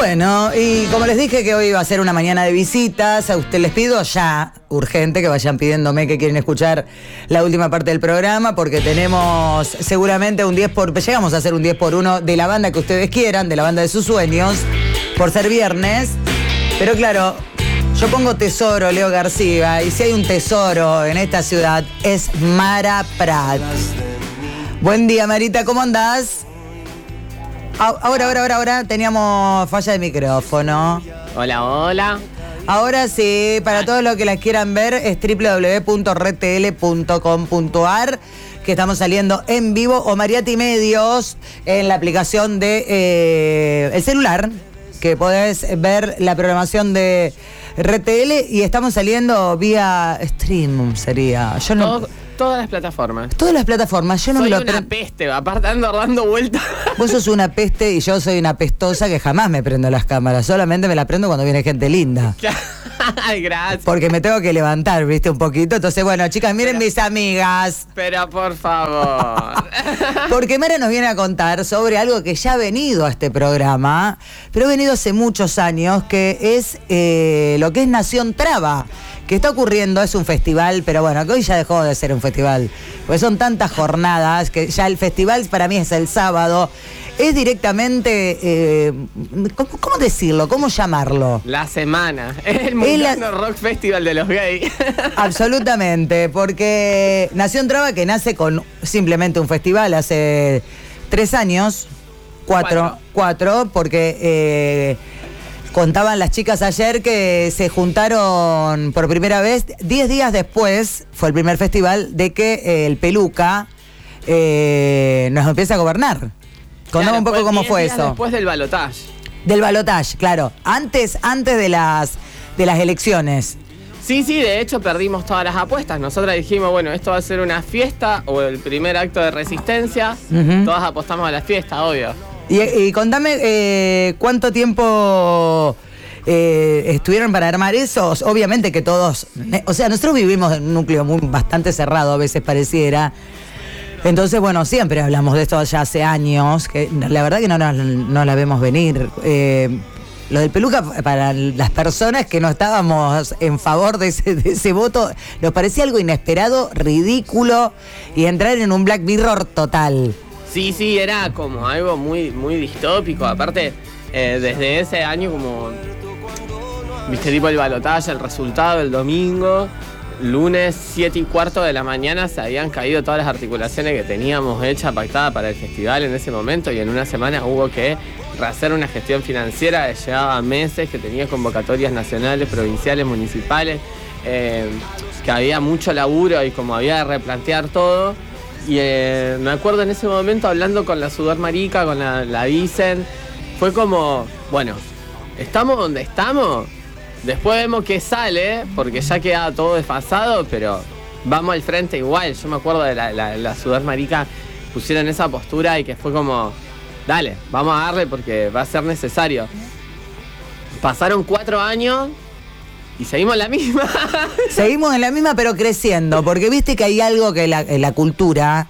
Bueno, y como les dije que hoy iba a ser una mañana de visitas, a usted les pido ya, urgente, que vayan pidiéndome que quieren escuchar la última parte del programa, porque tenemos seguramente llegamos a hacer un 10 por 1 de la banda que ustedes quieran, de la banda de sus sueños, por ser viernes. Pero claro, yo pongo tesoro, Leo García, y si hay un tesoro en esta ciudad es Mara Prat. Buen día, Marita, ¿cómo andás? Ahora, teníamos falla de micrófono. Hola. Ahora sí, para todos los que las quieran ver es www.redtl.com.ar, que estamos saliendo en vivo, o Mariati Medios en la aplicación de el celular, que podés ver la programación de RTL, y estamos saliendo vía stream, sería. Todas las plataformas. Todas las plataformas, yo no soy me lo una peste, aparte ando dando vueltas. Vos sos una peste y yo soy una pestosa que jamás me prendo las cámaras, solamente me la prendo cuando viene gente linda. Ay, gracias. Porque me tengo que levantar, viste, un poquito. Entonces, bueno, chicas, miren mis amigas. Pero por favor. Porque Mara nos viene a contar sobre algo que ya ha venido a este programa, pero ha venido hace muchos años, que es lo que es Nación Traba, que está ocurriendo, es un festival, pero bueno, que hoy ya dejó de ser un festival, porque son tantas jornadas que ya el festival para mí es el sábado. Es directamente, ¿cómo decirlo? ¿Cómo llamarlo? La semana. Es el Mundano Rock Festival de los gays. Absolutamente, porque Nación Traba, que nace con simplemente un festival hace 3 años, 4, porque contaban las chicas ayer que se juntaron por primera vez, 10 días después, fue el primer festival, de que el Peluca nos empieza a gobernar. Contame un poco cómo fue eso. Después del balotaje. Del balotaje, claro. Antes de las elecciones. Sí, de hecho perdimos todas las apuestas. Nosotras dijimos, bueno, esto va a ser una fiesta o el primer acto de resistencia. Todas apostamos a la fiesta, obvio. Y contame cuánto tiempo estuvieron para armar eso. Obviamente que todos, o sea, nosotros vivimos en un núcleo bastante cerrado, a veces pareciera. Entonces, bueno, siempre hablamos de esto ya hace años, que la verdad que no la vemos venir. Lo del Peluca, para las personas que no estábamos en favor de ese voto, nos parecía algo inesperado, ridículo, y entrar en un Black Mirror total. Sí, era como algo muy, muy distópico. Aparte, desde ese año, como, viste, tipo el balotaje, el resultado el domingo, lunes 7:15 de la mañana se habían caído todas las articulaciones que teníamos hechas, pactadas para el festival en ese momento, y en una semana hubo que rehacer una gestión financiera que llevaba meses, que tenía convocatorias nacionales, provinciales, municipales, que había mucho laburo y como había que replantear todo. Y me acuerdo en ese momento hablando con la Sudor Marica, con la Vicen, fue como, bueno, ¿estamos donde estamos? Después vemos qué sale, porque ya queda todo desfasado, pero vamos al frente igual. Yo me acuerdo de la Sudor Marica, pusieron esa postura y que fue como, dale, vamos a darle porque va a ser necesario. Pasaron 4 años y seguimos en la misma. Seguimos en la misma, pero creciendo, porque viste que hay algo que la cultura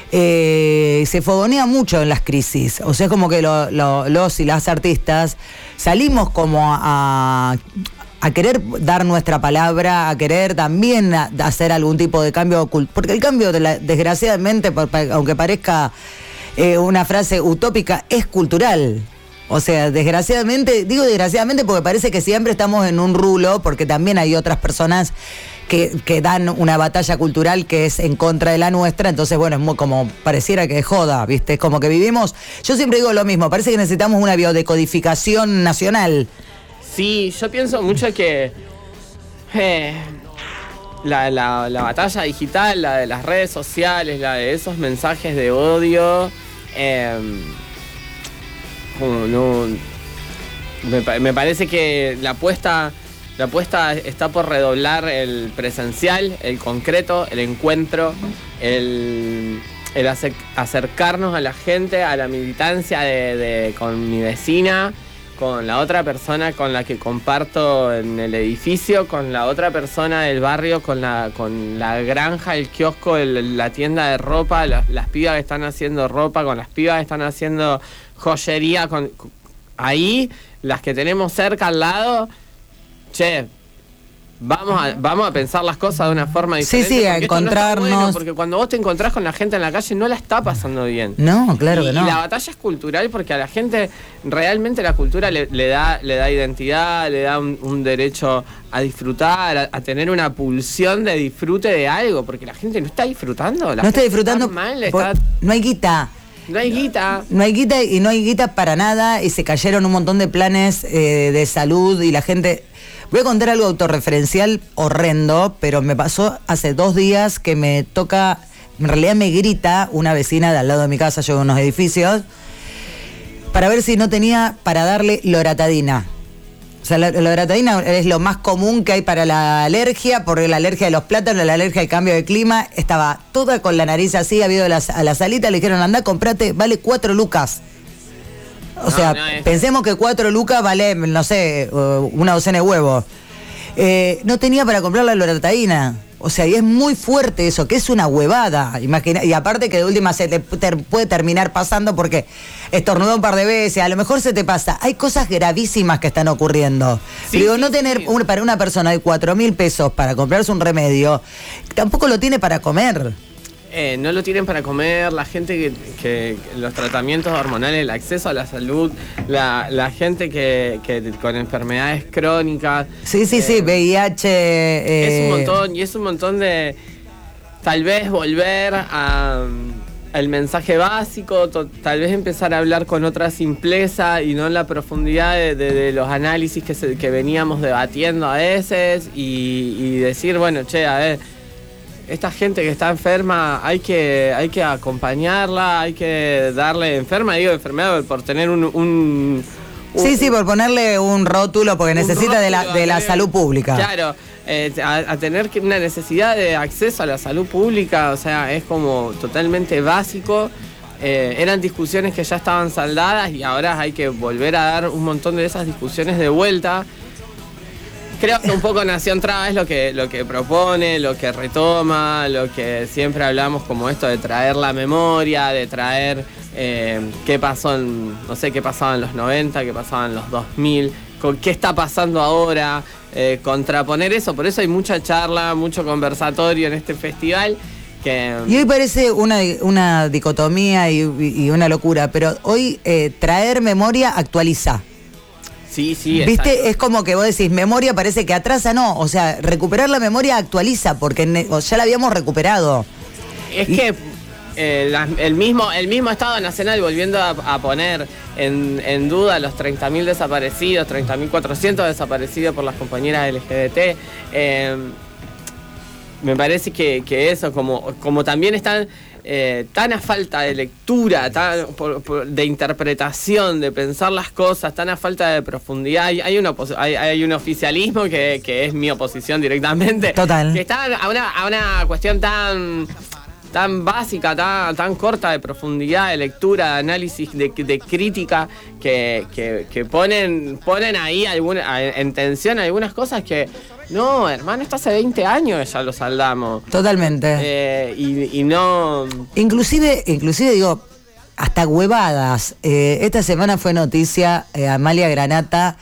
se fogonea mucho en las crisis. O sea, es como que los y las artistas salimos como a querer dar nuestra palabra, a querer también hacer algún tipo de cambio, porque el cambio, desgraciadamente, aunque parezca una frase utópica, es cultural. O sea, desgraciadamente, digo desgraciadamente porque parece que siempre estamos en un rulo, porque también hay otras personas que dan una batalla cultural que es en contra de la nuestra. Entonces, bueno, es muy como, pareciera que es joda, ¿viste? Es como que vivimos, yo siempre digo lo mismo, parece que necesitamos una biodecodificación nacional. Sí, yo pienso mucho que la batalla digital, la de las redes sociales, la de esos mensajes de odio, me parece que la apuesta está por redoblar el presencial, el concreto, el encuentro, el acercarnos a la gente, a la militancia con mi vecina, con la otra persona con la que comparto en el edificio, con la otra persona del barrio, con la granja, el kiosco, la tienda de ropa, las pibas que están haciendo ropa, con las pibas que están haciendo joyería, ahí, las que tenemos cerca al lado, che, vamos a pensar las cosas de una forma diferente. Sí, a encontrarnos. No bueno, porque cuando vos te encontrás con la gente en la calle no la está pasando bien. No, claro que no. Y la batalla es cultural porque a la gente realmente la cultura le da identidad, le da un derecho a disfrutar, a tener una pulsión de disfrute de algo, porque la gente no está disfrutando. No está disfrutando. No hay guita. No hay guita. No hay guita y no hay guita para nada y se cayeron un montón de planes de salud y la gente... Voy a contar algo autorreferencial horrendo, pero me pasó hace 2 días que me toca, en realidad me grita una vecina de al lado de mi casa, yo en unos edificios, para ver si no tenía para darle loratadina. O sea, la loratadina es lo más común que hay para la alergia, por la alergia de los plátanos, la alergia al cambio de clima. Estaba toda con la nariz así, había ido a la salita, le dijeron, andá, comprate, vale 4 lucas. O sea, pensemos que 4 lucas vale, no sé, una docena de huevos. No tenía para comprar la loratadina. O sea, y es muy fuerte eso, que es una huevada. Imagina, y aparte que de última se te puede terminar pasando porque estornudó un par de veces, a lo mejor se te pasa. Hay cosas gravísimas que están ocurriendo. Sí, digo, no tener para una persona de 4.000 pesos para comprarse un remedio, tampoco lo tiene para comer. No lo tienen para comer, la gente que los tratamientos hormonales, el acceso a la salud, la gente que con enfermedades crónicas. Sí, VIH. Es un montón de tal vez volver al mensaje básico, tal vez empezar a hablar con otra simpleza y no en la profundidad de los análisis que veníamos debatiendo a veces y decir, bueno, che, a ver, esta gente que está enferma hay que acompañarla, hay que darle enfermedad por tener por ponerle un rótulo porque necesita de la salud pública. Claro, a tener una necesidad de acceso a la salud pública, o sea, es como totalmente básico. Eran discusiones que ya estaban saldadas y ahora hay que volver a dar un montón de esas discusiones de vuelta. Creo que un poco Nación Traba es lo que propone, lo que retoma, lo que siempre hablamos como esto de traer la memoria, de traer qué pasó qué pasaba en los 90, qué pasaba en los 2000, qué está pasando ahora, contraponer eso. Por eso hay mucha charla, mucho conversatorio en este festival. Y hoy parece una dicotomía y una locura, pero hoy traer memoria actualiza. Sí, ¿viste? Exacto. Es como que vos decís, memoria parece que atrasa, no. O sea, recuperar la memoria actualiza, porque ya la habíamos recuperado. Es que el mismo Estado Nacional volviendo a poner en duda los 30.000 desaparecidos, 30.400 desaparecidos por las compañeras LGBT, me parece que eso, como también están... tan a falta de lectura, de interpretación, de pensar las cosas, tan a falta de profundidad. Hay un oficialismo que es mi oposición directamente. Total. Que está a una cuestión tan básica, tan corta de profundidad, de lectura, de análisis, de crítica, que ponen ahí en tensión algunas cosas que... No, hermano, esto hace 20 años ya lo saldamos. Totalmente. Y no... Inclusive digo, hasta huevadas. Esta semana fue noticia Amalia Granata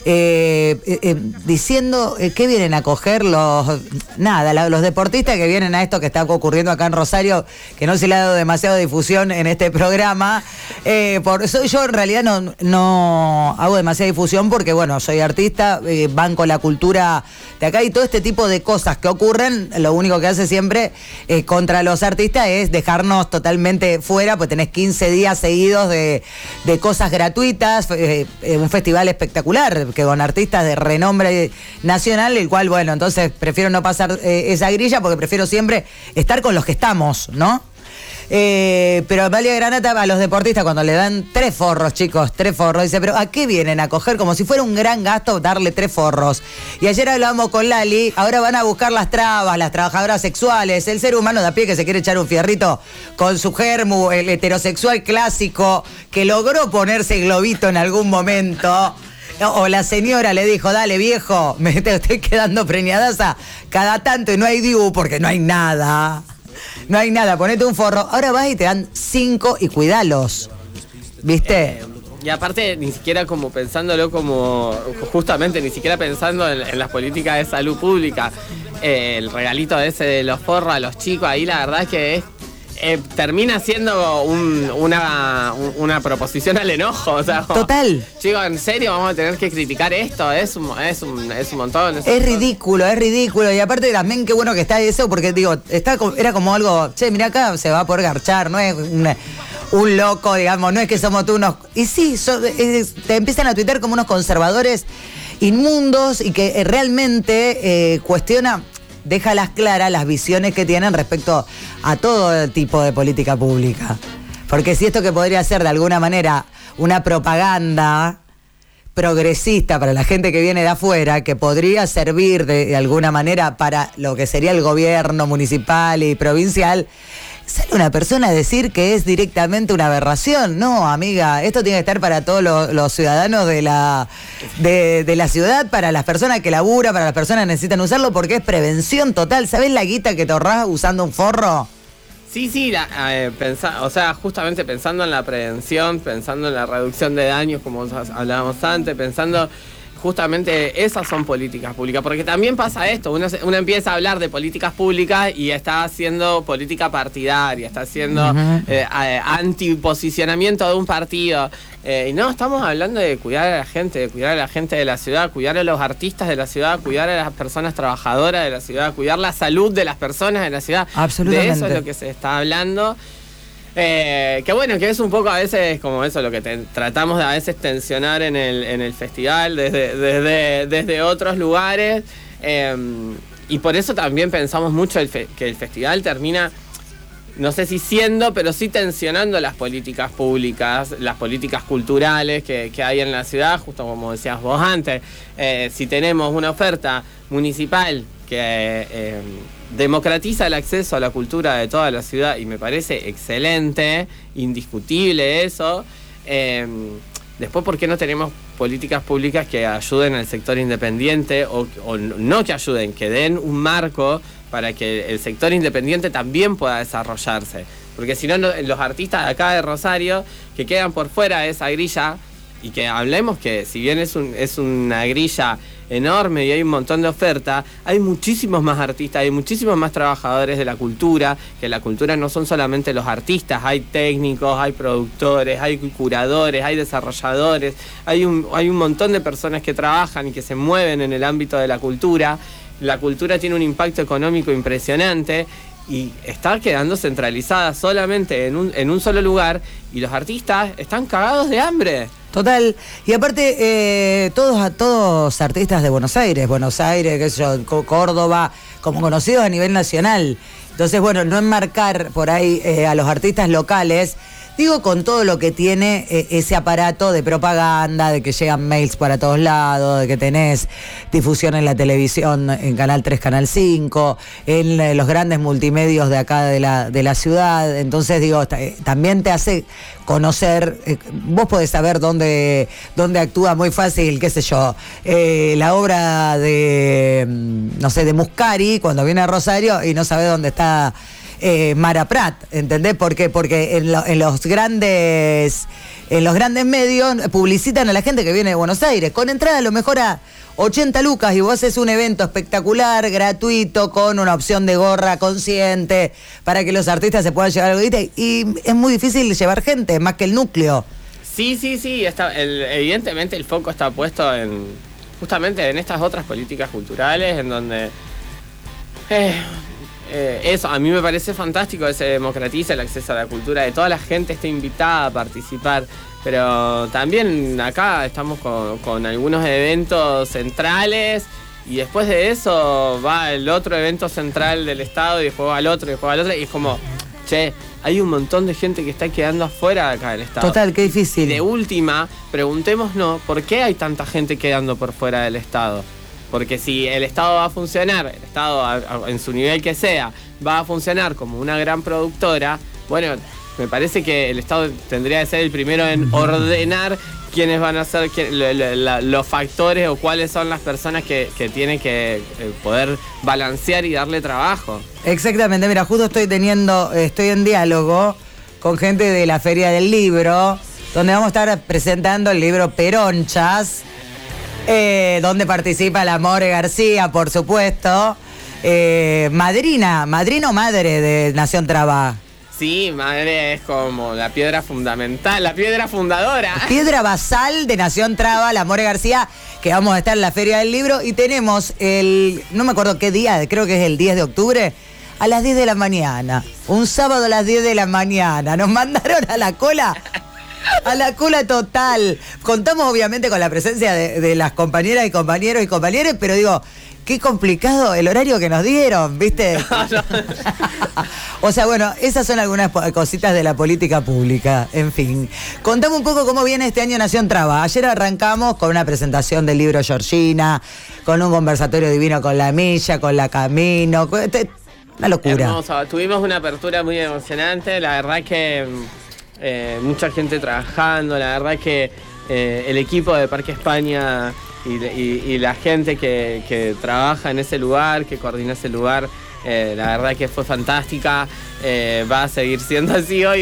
diciendo que vienen a coger los deportistas que vienen a esto que está ocurriendo acá en Rosario, que no se le ha dado demasiada difusión en este programa. Por eso yo en realidad no hago demasiada difusión porque, bueno, soy artista, banco la cultura de acá y todo este tipo de cosas que ocurren, lo único que hace siempre contra los artistas es dejarnos totalmente fuera, pues tenés 15 días seguidos de cosas gratuitas, un festival espectacular, que con artistas de renombre nacional, el cual, bueno, entonces prefiero no pasar esa grilla porque prefiero siempre estar con los que estamos, ¿no? Pero Amalia Granata a los deportistas cuando le dan 3 forros, chicos, 3 forros, dice, pero ¿a qué vienen a coger? Como si fuera un gran gasto darle 3 forros. Y ayer hablábamos con Lali, ahora van a buscar las trabas, las trabajadoras sexuales, el ser humano de a pie que se quiere echar un fierrito con su germu, el heterosexual clásico que logró ponerse globito en algún momento. O la señora le dijo, dale viejo, te estoy quedando preñadaza cada tanto y no hay DIU porque no hay nada. No hay nada, ponete un forro. Ahora vas y te dan 5 y cuidalos. ¿Viste? Y aparte, ni siquiera como pensándolo como, justamente, ni siquiera pensando en las políticas de salud pública. El regalito ese de los forros a los chicos, ahí la verdad es que es termina siendo una proposición al enojo. O sea, total. Chicos, ¿en serio vamos a tener que criticar esto? Es un montón. Es ridículo. Y aparte también qué bueno que está eso, porque digo, era como algo, che, mirá acá, se va a poder garchar, no es un loco, digamos, no es que somos tú unos... Y sí, te empiezan a tuitear como unos conservadores inmundos y que realmente cuestiona... deja las claras las visiones que tienen respecto a todo tipo de política pública. Porque si esto que podría ser de alguna manera una propaganda progresista para la gente que viene de afuera, que podría servir de alguna manera para lo que sería el gobierno municipal y provincial, sale una persona a decir que es directamente una aberración. No, amiga, esto tiene que estar para todos los ciudadanos de la ciudad, para las personas que laburan, para las personas que necesitan usarlo, porque es prevención total. ¿Sabés la guita que te ahorrás usando un forro? Sí, o sea, justamente pensando en la prevención, pensando en la reducción de daños, como hablábamos antes, pensando... Justamente esas son políticas públicas, porque también pasa esto, uno empieza a hablar de políticas públicas y está haciendo política partidaria, está haciendo antiposicionamiento de un partido. Y no, estamos hablando de cuidar a la gente, de la ciudad, cuidar a los artistas de la ciudad, cuidar a las personas trabajadoras de la ciudad, cuidar la salud de las personas de la ciudad. Absolutamente. De eso es lo que se está hablando. Que bueno, que es un poco a veces como eso lo que tratamos de a veces tensionar en el festival desde otros lugares, y por eso también pensamos mucho que el festival termina, no sé si siendo, pero sí tensionando las políticas públicas, las políticas culturales que hay en la ciudad, justo como decías vos antes. Si tenemos una oferta municipal que democratiza el acceso a la cultura de toda la ciudad, y me parece excelente, indiscutible eso. Después, ¿por qué no tenemos políticas públicas que ayuden al sector independiente o no que ayuden, que den un marco para que el sector independiente también pueda desarrollarse? Porque si no, los artistas de acá de Rosario que quedan por fuera de esa grilla, y que hablemos que si bien es una grilla enorme y hay un montón de oferta, hay muchísimos más artistas, hay muchísimos más trabajadores de la cultura, que la cultura no son solamente los artistas, hay técnicos, hay productores, hay curadores, hay desarrolladores, hay un montón de personas que trabajan y que se mueven en el ámbito de la cultura. La cultura tiene un impacto económico impresionante y está quedando centralizada solamente en un solo lugar, y los artistas están cagados de hambre. Total, y aparte todos artistas de Buenos Aires, qué sé yo, Córdoba, como conocidos a nivel nacional. Entonces, bueno, no enmarcar por ahí a los artistas locales, digo, con todo lo que tiene ese aparato de propaganda, de que llegan mails para todos lados, de que tenés difusión en la televisión, en Canal 3, Canal 5, en los grandes multimedios de acá de la ciudad. Entonces, digo, también te hace conocer, vos podés saber dónde actúa muy fácil, qué sé yo, la obra de, no sé, de Muscari, cuando viene a Rosario y no sabés dónde está Mara Prat, ¿entendés? ¿Por qué? Porque en los grandes medios publicitan a la gente que viene de Buenos Aires, con entrada a lo mejor a 80 lucas, y vos haces un evento espectacular, gratuito, con una opción de gorra consciente, para que los artistas se puedan llevar algo, y es muy difícil llevar gente, más que el núcleo. Sí, evidentemente el foco está puesto justamente en estas otras políticas culturales, en donde... eso, a mí me parece fantástico que se democratice el acceso a la cultura, de toda la gente esté invitada a participar, pero también acá estamos con algunos eventos centrales, y después de eso va el otro evento central del Estado, y después va al otro, y es como, che, hay un montón de gente que está quedando afuera de acá del Estado. Total, qué difícil. Y de última, preguntémonos, ¿por qué hay tanta gente quedando por fuera del Estado? Porque si el Estado va a funcionar, el Estado en su nivel que sea, va a funcionar como una gran productora, bueno, me parece que el Estado tendría que ser el primero en ordenar quiénes van a ser los factores o cuáles son las personas que tienen que poder balancear y darle trabajo. Exactamente, mira, justo estoy en diálogo con gente de la Feria del Libro, donde vamos a estar presentando el libro Peronchas, donde participa la More García, por supuesto, madrina o madre de Nación Traba. Sí, madre es como la piedra fundamental, la piedra fundadora. Piedra basal de Nación Traba, la More García, que vamos a estar en la Feria del Libro y tenemos no me acuerdo qué día, creo que es el 10 de octubre, a las 10 de la mañana. Un sábado a las 10 de la mañana. Nos mandaron a la cola. A la cola total. Contamos obviamente con la presencia de las compañeras y compañeros y compañeras, pero digo, qué complicado el horario que nos dieron, ¿viste? O sea, bueno, esas son algunas cositas de la política pública, en fin. Contame un poco cómo viene este año Nación Traba. Ayer arrancamos con una presentación del libro Georgina, con un conversatorio divino con la Milla, con la Camino, una locura. Hermoso, tuvimos una apertura muy emocionante, la verdad que mucha gente trabajando, la verdad que el equipo de Parque España y la gente que trabaja en ese lugar, que coordina ese lugar, la verdad que fue fantástica, va a seguir siendo así hoy.